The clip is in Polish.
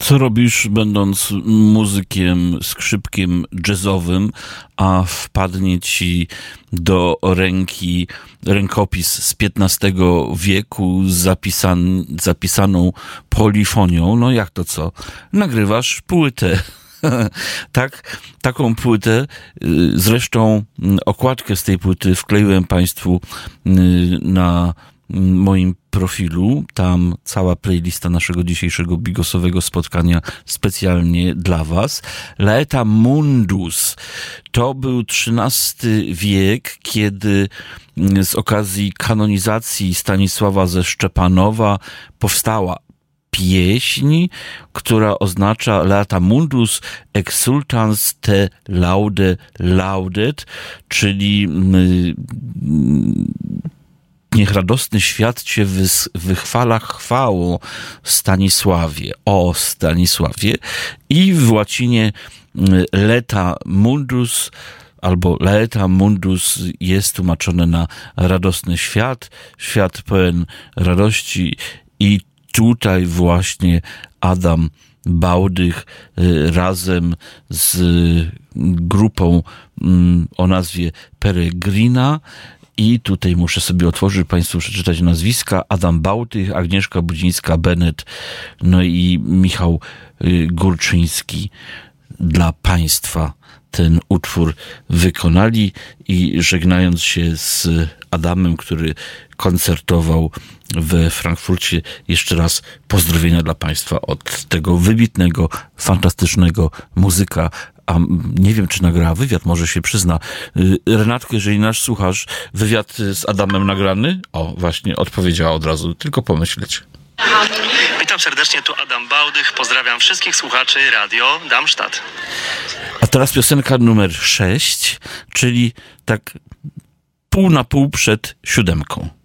Co robisz, będąc muzykiem, skrzypkiem jazzowym, a wpadnie ci do ręki rękopis z XV wieku z zapisaną polifonią? No jak to co? Nagrywasz płytę. Tak, taką płytę, zresztą okładkę z tej płyty wkleiłem Państwu na moim profilu. Tam cała playlista naszego dzisiejszego bigosowego spotkania specjalnie dla Was. Laeta Mundus to był XIII wiek, kiedy z okazji kanonizacji Stanisława ze Szczepanowa powstała pieśń, która oznacza Laeta Mundus exultans te laude laudet, czyli niech radosny świat Cię wychwala chwałą, Stanisławie, o Stanisławie. I w łacinie Laeta Mundus albo Laeta Mundus jest tłumaczone na radosny świat, świat pełen radości. I tutaj właśnie Adam Bałdych razem z grupą o nazwie Peregrina, i tutaj muszę sobie otworzyć, Państwu przeczytać nazwiska: Adam Bałdych, Agnieszka Budzińska-Bennett, no i Michał Górczyński. Dla Państwa ten utwór wykonali i żegnając się z Adamem, który koncertował we Frankfurcie, jeszcze raz pozdrowienia dla Państwa od tego wybitnego, fantastycznego muzyka. A nie wiem, czy nagrała wywiad, może się przyzna. Renatko, jeżeli nas słuchasz, wywiad z Adamem nagrany? O, właśnie, odpowiedziała od razu, tylko pomyśleć. Witam serdecznie, tu Adam Bałdych, pozdrawiam wszystkich słuchaczy Radio Darmstadt. A teraz piosenka numer 6, czyli tak pół na pół przed 7.